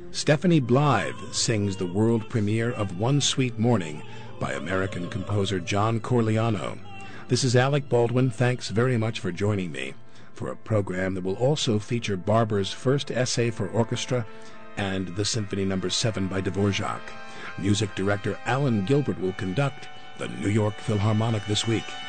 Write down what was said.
Stephanie Blythe sings the world premiere of One Sweet Morning by American composer John Corigliano. This is Alec Baldwin. Thanks very much for joining me for a program that will also feature Barber's first essay for orchestra and the Symphony No. 7 by Dvorak. Music director Alan Gilbert will conduct the New York Philharmonic this week.